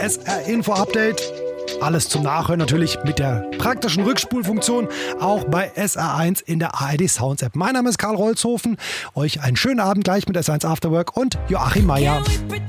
SR Info Update. Alles zum Nachhören natürlich mit der praktischen Rückspulfunktion, auch bei SR1 in der ARD Sounds App. Mein Name ist Karl Rolzhofen. Euch einen schönen Abend gleich mit SR1 Afterwork und Joachim Meier.